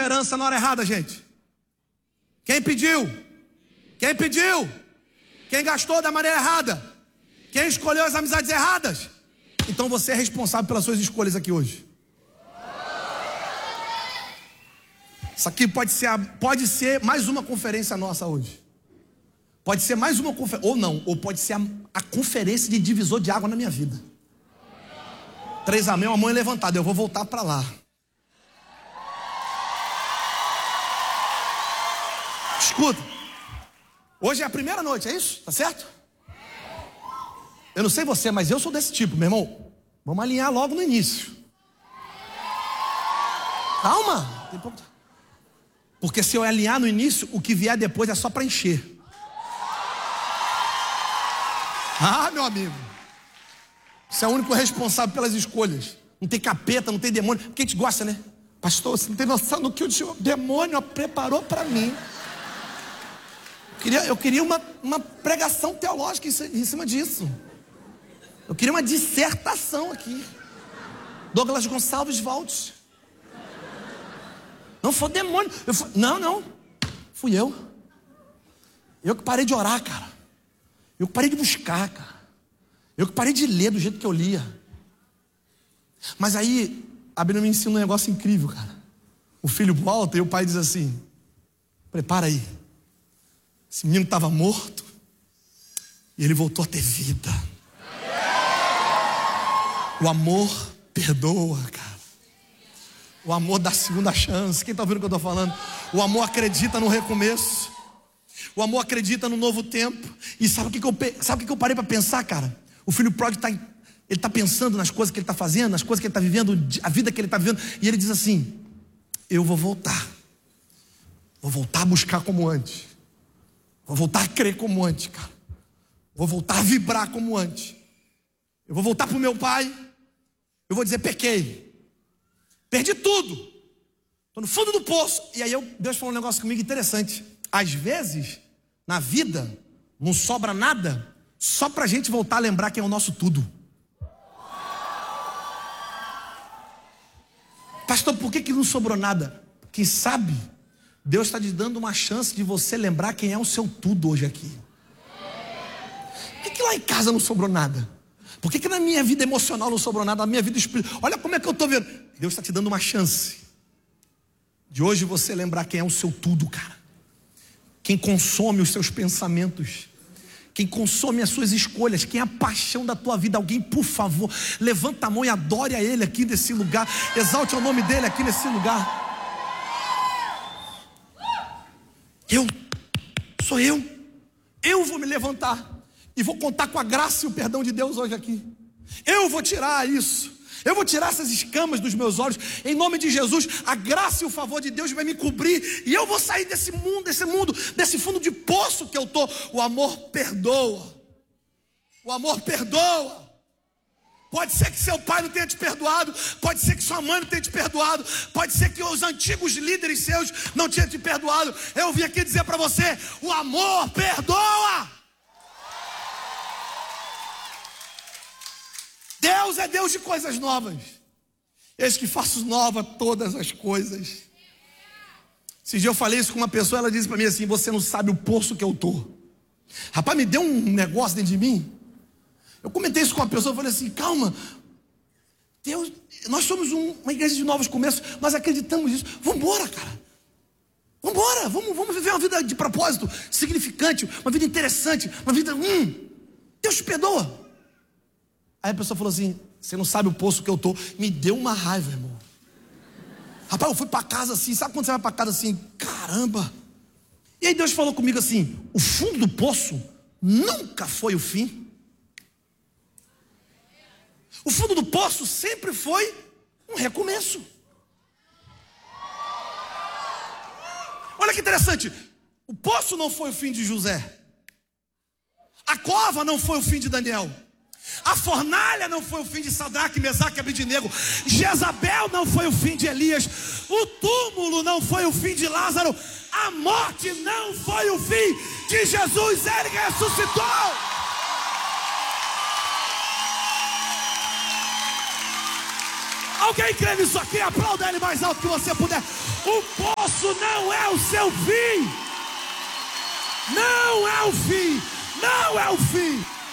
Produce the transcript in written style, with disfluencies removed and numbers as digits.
herança na hora errada, gente? Quem pediu? Quem pediu? Quem gastou da maneira errada? Quem escolheu as amizades erradas? Então você é responsável pelas suas escolhas aqui hoje. Isso aqui pode ser mais uma conferência nossa hoje. Pode ser mais uma conferência, ou não, ou pode ser a conferência de divisor de água na minha vida. 3 amém, uma mão levantada, eu vou voltar para lá. Escuta, hoje é a primeira noite, é isso? Tá certo? Eu não sei você, mas eu sou desse tipo, meu irmão. Vamos alinhar logo no início. Calma. Porque se eu alinhar no início, o que vier depois é só para encher. Ah, meu amigo, você é o único responsável pelas escolhas. Não tem capeta, não tem demônio. Porque a gente gosta, né? Pastor, você não tem noção do que o demônio preparou para mim. Eu queria uma pregação teológica em cima disso. Eu queria uma dissertação aqui. Douglas Gonçalves Valdes. Não foi demônio. Não. Fui eu. Eu que parei de orar, cara. Eu que parei de buscar, cara. Eu que parei de ler do jeito que eu lia. Mas aí, a Bíblia me ensina um negócio incrível, cara. O filho volta e o pai diz assim: prepara aí. Esse menino estava morto e ele voltou a ter vida. O amor perdoa, cara. O amor dá segunda chance. Quem está ouvindo o que eu estou falando? O amor acredita no recomeço. O amor acredita no novo tempo. E sabe o que eu parei para pensar, cara? O filho pródigo ele está pensando nas coisas que ele está fazendo, nas coisas que ele está vivendo, a vida que ele está vivendo. E ele diz assim: eu vou voltar. Vou voltar a buscar como antes. Vou voltar a crer como antes, cara. Vou voltar a vibrar como antes. Eu vou voltar para o meu pai. Eu vou dizer: pequei. Perdi tudo. Estou no fundo do poço. E aí Deus falou um negócio comigo interessante. Às vezes, na vida, não sobra nada, só para a gente voltar a lembrar quem é o nosso tudo. Pastor, por que não sobrou nada? Quem sabe, Deus está te dando uma chance de você lembrar quem é o seu tudo hoje aqui. Por que lá em casa não sobrou nada? Por que na minha vida emocional não sobrou nada? Na minha vida espiritual, olha como é que eu estou vendo. Deus está te dando uma chance de hoje você lembrar quem é o seu tudo, cara. Quem consome os seus pensamentos, quem consome as suas escolhas, quem é a paixão da tua vida. Alguém, por favor, levanta a mão e adore a Ele aqui nesse lugar. Exalte o nome dEle aqui nesse lugar. Sou eu. Eu vou me levantar e vou contar com a graça e o perdão de Deus hoje aqui. Eu vou tirar isso. Eu vou tirar essas escamas dos meus olhos. Em nome de Jesus, a graça e o favor de Deus vai me cobrir. E eu vou sair desse mundo, desse fundo de poço que eu estou. O amor perdoa. O amor perdoa. Pode ser que seu pai não tenha te perdoado. Pode ser que sua mãe não tenha te perdoado. Pode ser que os antigos líderes seus não tenham te perdoado. Eu vim aqui dizer para você: o amor perdoa. Deus é Deus de coisas novas. Eis que faço nova todas as coisas. Esse dia eu falei isso com uma pessoa, ela disse para mim assim: você não sabe o poço que eu estou. Rapaz, me deu um negócio dentro de mim. Eu comentei isso com uma pessoa, eu falei assim: calma, Deus, nós somos uma igreja de novos começos, nós acreditamos nisso. Vamos embora, cara. Vamos embora, vamos viver uma vida de propósito, significante, uma vida interessante, uma vida, Deus te perdoa. Aí a pessoa falou assim: você não sabe o poço que eu estou. Me deu uma raiva, irmão. Rapaz, eu fui para casa assim. Sabe quando você vai para casa assim? Caramba. E aí Deus falou comigo assim: o fundo do poço nunca foi o fim. O fundo do poço sempre foi um recomeço. Olha que interessante. O poço não foi o fim de José. A cova não foi o fim de Daniel. A fornalha não foi o fim de Sadraque, Mesaque e Abednego. Jezabel não foi o fim de Elias. O túmulo não foi o fim de Lázaro. A morte não foi o fim de Jesus. Ele ressuscitou. Alguém crê nisso aqui? Aplauda Ele mais alto que você puder. O poço não é o seu fim. Não é o fim. Não é o fim.